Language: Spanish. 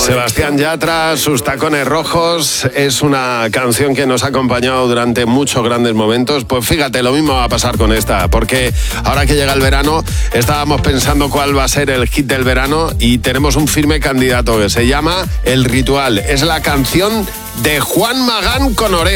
Sebastián Yatra, sus tacones rojos, es una canción que nos ha acompañado durante muchos grandes momentos. Pues fíjate, lo mismo va a pasar con esta, porque ahora que llega el verano, estábamos pensando cuál va a ser el hit del verano y tenemos un firme candidato que se llama El Ritual. Es la canción de Juan Magán con Oreo.